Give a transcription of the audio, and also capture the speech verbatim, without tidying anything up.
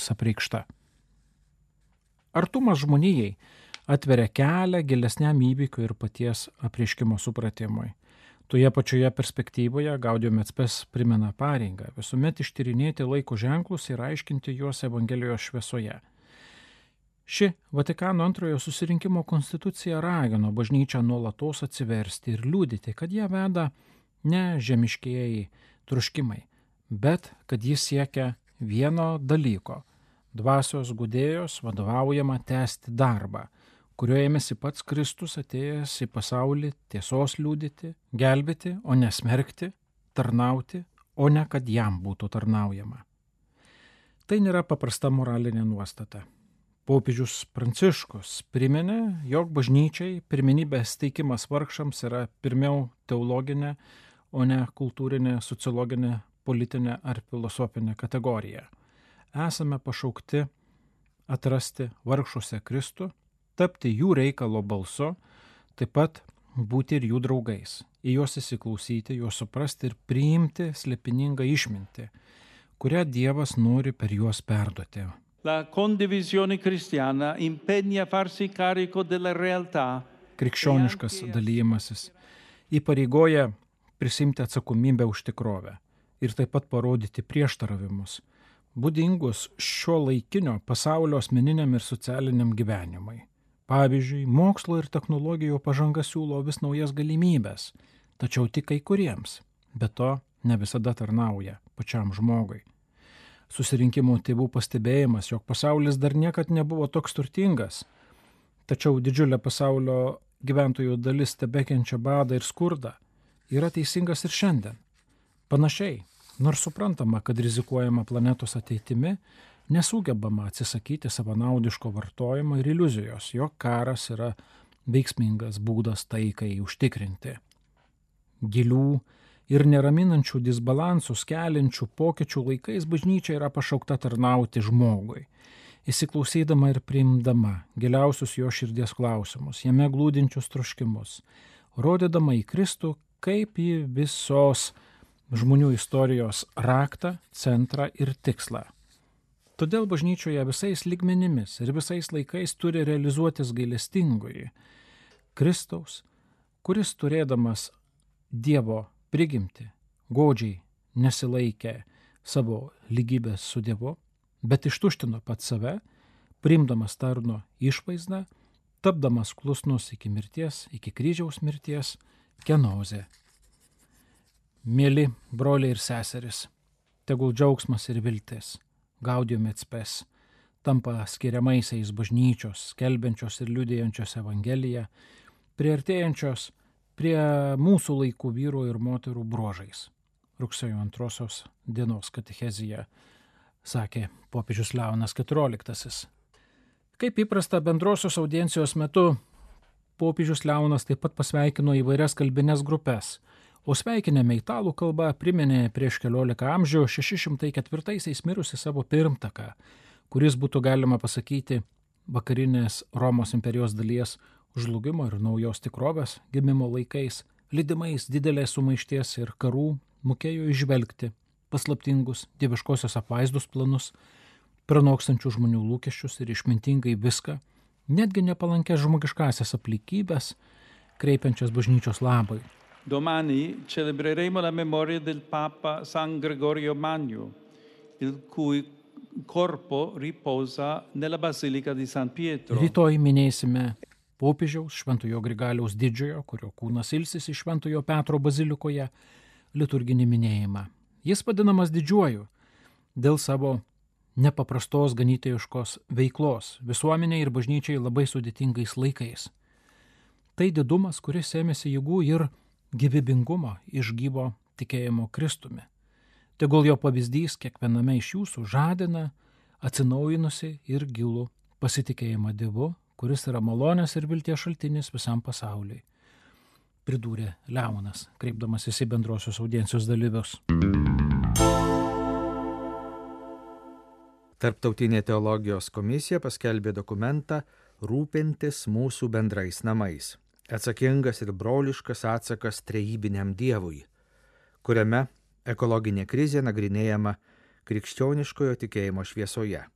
žodis apreikšta. Artumas žmonijai atveria kelią gilesniam įvykiui ir paties apreiškimo supratimui. Toje pačioje perspektyvoje Gaudium et Spes primena pareigą visuomet ištyrinėti laiko ženklus ir aiškinti juos Evangelijos šviesoje. Ši Vatikano antrojo susirinkimo konstitucija ragino bažnyčią nuolatos atsiversti ir liudyti, kad ją veda ne žemiškieji troškimai, bet kad jis siekia vieno dalyko – dvasios gudėjos vadovaujama tęsti darbą, kurio ėmėsi pats Kristus atėjęs į pasaulį tiesos liudyti, gelbėti, o ne smerkti, tarnauti, o ne kad jam būtų tarnaujama. Tai nėra paprasta moralinė nuostata. Popiežius Pranciškus priminė, jog bažnyčiai pirmenybės teikimas vargšams yra pirmiau teologinė, o ne kultūrinė, sociologinė, politinė ar filosofinė kategorija. Esame pašaukti atrasti vargšuose Kristų, tapti jų reikalo balsu, taip pat būti ir jų draugais, į juos įsiklausyti, juos suprasti ir priimti slėpiningą išmintį, kurią Dievas nori per juos perduoti. La condivisione cristiana impegna farsi carico della realtà. Krikščioniškas dalymasis įpareigoja prisimti atsakomybę už tikrovę ir taip pat parodyti prieštaravimus, būdingus šio laikinio pasaulio asmeniniam ir socialiniam gyvenimui. Pavyzdžiui, mokslo ir technologijų pažanga siūlo vis naujas galimybės, tačiau tik kai kuriems, bet to ne visada tarnauja pačiam žmogui. Susirinkimo tėvų pastebėjimas, jog pasaulis dar niekad nebuvo toks turtingas, tačiau didžiulė pasaulio gyventojų dalis tebekenčia badą ir skurdą, yra teisingas ir šiandien. Panašiai, nors suprantama, kad rizikuojama planetos ateitimi, nesugebama atsisakyti savanaudiško vartojimo ir iliuzijos, jog karas yra veiksmingas būdas taikai užtikrinti. Gilių ir neraminančių disbalansų keliančių pokyčių laikais bažnyčia yra pašaukta tarnauti žmogui, įsiklausydama ir priimdama giliausius jo širdies klausimus, jame glūdinčius troškimus, rodydama į Kristų kaip į visos žmonių istorijos raktą, centrą ir tikslą. Todėl bažnyčioje visais lygmenimis ir visais laikais turi realizuotis gailestingoji Kristaus, kuris turėdamas Dievo prigimtį, godžiai nesilaikė savo lygybės su Dievu, bet ištuštino pats save, priimdamas tarno išvaizdą, tapdamas klusnus iki mirties, iki kryžiaus mirties, kenozė. Mėly broliai ir seseris, tegul džiaugsmas ir viltis Gaudium et Spes tampa skiriamaisiais bažnyčios, skelbiančios ir liudijančios Evangeliją, priartėjančios prie mūsų laikų vyrų ir moterų bruožais. Rugsėjo antrosios dienos katechezija, sakė popiežius Leonas keturioliktasis. Kaip įprasta bendrosios audiencijos metu, popiežius Leonas taip pat pasveikino įvairias kalbines grupes, o sveikinime italų kalba priminė prieš keliolika amžių šeši šimtai ketvirtaisiais mirusi savo pirmtaką, kuris būtų galima pasakyti vakarinės Romos imperijos dalies žlugimo ir naujos tikrovės gimimo laikais, lydimais didelės sumaišties ir karų, mokėjo įžvelgti paslaptingus dieviškosios apvaizdus planus, pranokstančių žmonių lūkesčius ir išmintingai viską, netgi nepalankęs žmogiškasias aplinkybės, kreipiančias bažnyčios labai. Domani celebreremo la memoria del Papa San Gregorio Magno, il cui corpo riposa nella Basilica di San Pietro. Rytoj minėsime popiežiaus Šventojo Grigaliaus Didžiojo, kurio kūnas ilsisi Šventojo Petro bazilikoje, liturginį minėjimą. Jis vadinamas Didžiuoju dėl savo nepaprastos ganytojiškos veiklos visuomeniai ir bažnyčiai labai sudėtingais laikais. Tai didumas, kuris ėmėsi jėgų ir gyvybingumo iš gyvo tikėjimo Kristumi. Tegul jo pavyzdys kiekviename iš jūsų žadina atsinaujinusi ir gilų pasitikėjimą Dievu, kuris yra malonės ir vilties šaltinis visam pasauliui, pridūrė Leonas, kreipdamasis į bendrosios audiencijos dalyvius. Tarptautinė teologijos komisija paskelbė dokumentą Rūpintis mūsų bendrais namais. Atsakingas ir broliškas atsakas trejybiniam Dievui, kuriame ekologinė krizė nagrinėjama krikščioniškojo tikėjimo šviesoje.